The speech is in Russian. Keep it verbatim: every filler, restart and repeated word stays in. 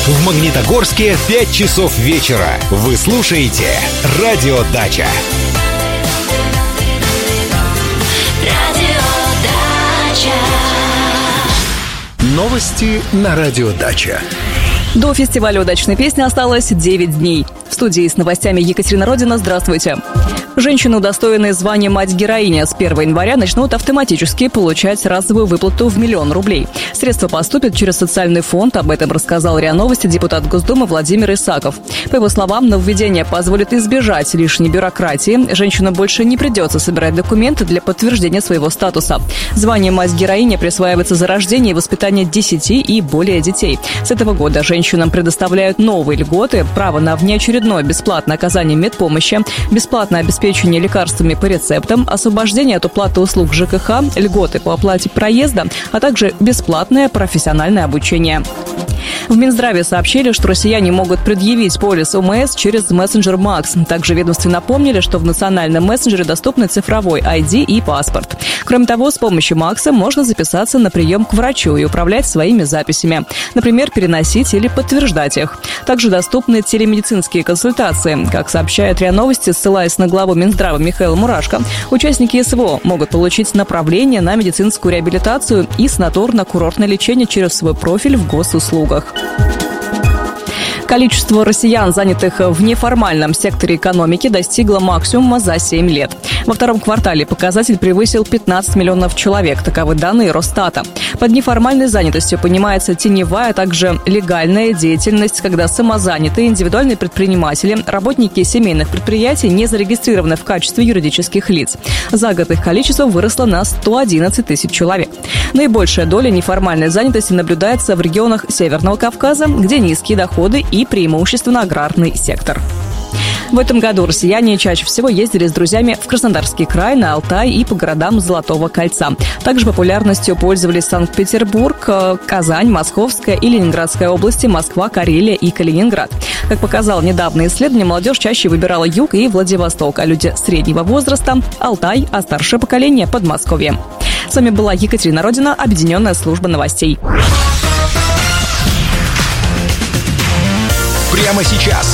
В Магнитогорске пять часов вечера. Вы слушаете «Радио Дача». Новости на «Радио Дача». До фестиваля удачной песни осталось девять дней. В студии с новостями Екатерина Родина. Здравствуйте. Женщины, удостоенные звания «Мать-героиня», с первого января начнут автоматически получать разовую выплату в миллион рублей. Средства поступят через социальный фонд. Об этом рассказал РИА Новости депутат Госдумы Владимир Исаков. По его словам, нововведение позволит избежать лишней бюрократии. Женщинам больше не придется собирать документы для подтверждения своего статуса. Звание «Мать-героиня» присваивается за рождение и воспитание десяти и более детей. С этого года женщинам предоставляют новые льготы: право на внеочередное бесплатное оказание медпомощи, бесплатное обеспечение лекарствами по рецептам, освобождение от уплаты услуг ЖКХ, льготы по оплате проезда, а также бесплатное профессиональное обучение. В Минздраве сообщили, что россияне могут предъявить полис ОМС через мессенджер Макс. Также в ведомстве напомнили, что в национальном мессенджере доступны цифровой ай ди и паспорт. Кроме того, с помощью Макса можно записаться на прием к врачу и управлять своими записями. Например, переносить или подтверждать их. Также доступны телемедицинские консультации. Как сообщает РИА Новости, ссылаясь на главу Минздрава Михаила Мурашко, участники СВО могут получить направление на медицинскую реабилитацию и санаторно-курортное лечение через свой профиль в госуслугах. Количество россиян, занятых в неформальном секторе экономики, достигло максимума за семь лет. Во втором квартале показатель превысил пятнадцать миллионов человек. Таковы данные Росстата. Под неформальной занятостью понимается теневая, а также легальная деятельность, когда самозанятые, индивидуальные предприниматели, работники семейных предприятий не зарегистрированы в качестве юридических лиц. За год их количество выросло на сто одиннадцать тысяч человек. Наибольшая доля неформальной занятости наблюдается в регионах Северного Кавказа, где низкие доходы и преимущественно аграрный сектор. В этом году россияне чаще всего ездили с друзьями в Краснодарский край, на Алтай и по городам Золотого кольца. Также популярностью пользовались Санкт-Петербург, Казань, Московская и Ленинградская области, Москва, Карелия и Калининград. Как показало недавнее исследование, молодежь чаще выбирала Юг и Владивосток, а люди среднего возраста – Алтай, а старшее поколение – Подмосковье. С вами была Екатерина Родина, Объединенная служба новостей. Прямо сейчас